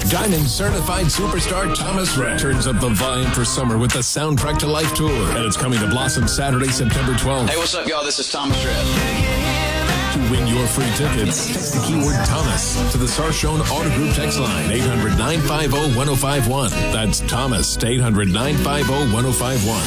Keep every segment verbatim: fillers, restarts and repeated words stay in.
Diamond certified superstar Thomas Rhett turns up the volume for summer with the Soundtrack to Life tour. And it's coming to Blossom Saturday, September twelfth. Hey, what's up, y'all? This is Thomas Rhett. To win your free tickets, text the keyword Thomas to the Sarshone Auto Group text line, eight hundred, nine five zero, one zero five one. That's Thomas, eight hundred, nine five zero, one zero five one.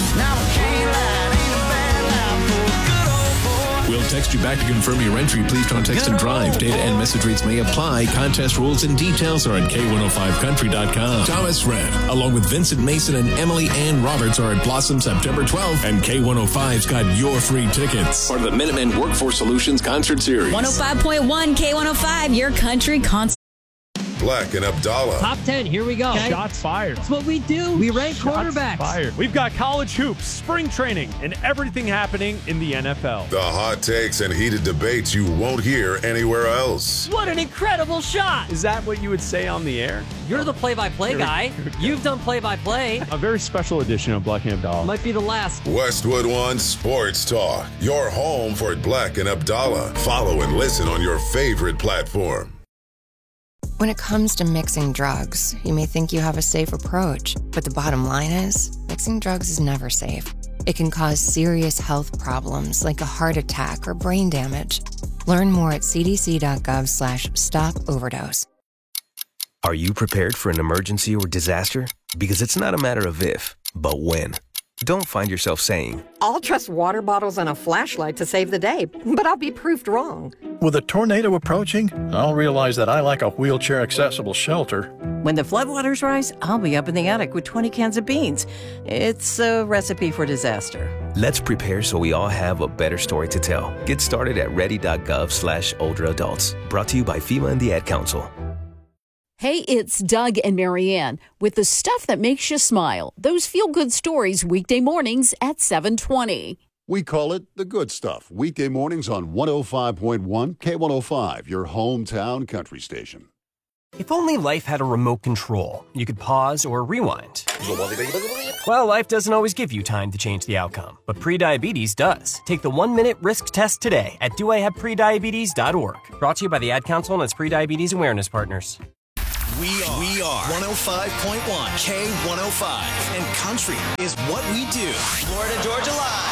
We'll text you back to confirm your entry. Please don't text and drive. Data and message rates may apply. Contest rules and details are at K one oh five country dot com. Thomas Rhett, along with Vincent Mason and Emily Ann Roberts, are at Blossom September twelfth, and K one oh five's got your free tickets. Part of the Minutemen Workforce Solutions Concert Series. one oh five point one K one oh five, your country concert. Black and Abdallah. Top ten, here we go. Okay. Shots fired. That's what we do. We rank Shots quarterbacks. Fired. We've got college hoops, spring training, and everything happening in the N F L. The hot takes and heated debates you won't hear anywhere else. What an incredible shot. Is that what you would say on the air? You're the play-by-play guy. You've done play-by-play. A very special edition of Black and Abdallah. Might be the last. Westwood One Sports Talk. Your home for Black and Abdallah. Follow and listen on your favorite platform. When it comes to mixing drugs, you may think you have a safe approach, but the bottom line is, mixing drugs is never safe. It can cause serious health problems like a heart attack or brain damage. Learn more at cdc.gov slash stop overdose. Are you prepared for an emergency or disaster? Because it's not a matter of if, but when. Don't find yourself saying, I'll trust water bottles and a flashlight to save the day, but I'll be proved wrong. With a tornado approaching, I'll realize that I lack a wheelchair-accessible shelter. When the floodwaters rise, I'll be up in the attic with twenty cans of beans. It's a recipe for disaster. Let's prepare so we all have a better story to tell. Get started at ready.gov slash older adults. Brought to you by FEMA and the Ad Council. Hey, it's Doug and Marianne with the stuff that makes you smile. Those feel-good stories weekday mornings at seven twenty. We call it The Good Stuff. Weekday mornings on one oh five point one K one oh five, your hometown country station. If only life had a remote control, you could pause or rewind. Well, life doesn't always give you time to change the outcome, but prediabetes does. Take the one-minute risk test today at do I have prediabetes dot org. Brought to you by the Ad Council and its Prediabetes Awareness Partners. We are, we are one oh five point one K one oh five, and country is what we do. Florida Georgia Live.